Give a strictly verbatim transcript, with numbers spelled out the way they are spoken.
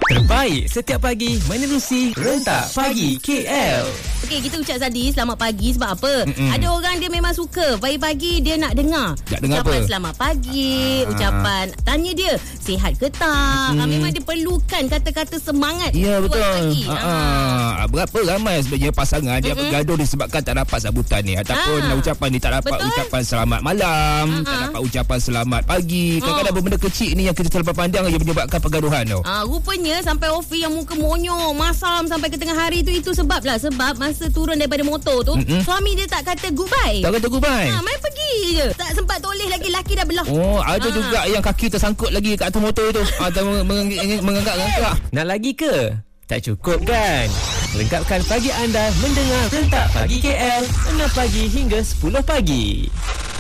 Terbaik setiap pagi menerusi Rentak Pagi K L. Okey, kita ucap Zadi selamat pagi sebab apa? Mm-mm. Ada orang dia memang suka pagi-pagi dia nak dengar. Nak dengar ucapan apa? Selamat pagi, ah. ucapan tanya dia sihat ke tak. Mm. Memang dia perlukan kata-kata semangat. Ya, betul. Pagi. Ah. Ah. Berapa ramai sebenarnya pasangan dia bergaduh disebabkan tak dapat sambutan ni ataupun ah. ucapan ni tak dapat betul? Ucapan selamat malam, ah. tak dapat ucapan selamat pagi. Kadang-kadang oh. benda kecil ni yang kita terlepas pandang yang menyebabkan pergaduhan tu. Ah, rupanya sampai Ofi yang muka monyong, masam sampai ke tengah hari tu, itu sebab lah. Sebab masa turun daripada motor tu, mm-mm. suami dia tak kata goodbye. Tak kata goodbye. Ha, main pergi je. Tak sempat toleh lagi, laki dah belah. Oh, ada ha. juga yang kaki tersangkut lagi kat atas motor tu. Atau menganggap-anggap. Nak lagi ke? Tak cukup kan? Lengkapkan pagi anda mendengar Rentak Pagi K L enam pagi hingga sepuluh pagi.